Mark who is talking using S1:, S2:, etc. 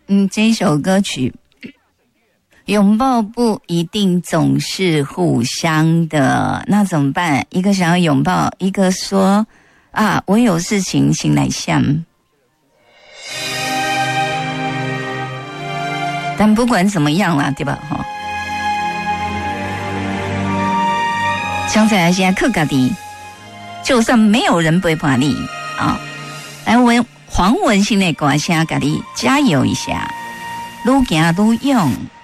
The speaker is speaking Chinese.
S1: 这首歌曲拥抱不一定总是互相的，那怎么办？一个想要拥抱，一个说啊，我有事情先来想。但不管怎么样啦，对吧？哈，想起来现在客家的，就算没有人陪伴你啊，来问黄文兴的歌声，给你加油一下，愈行愈勇。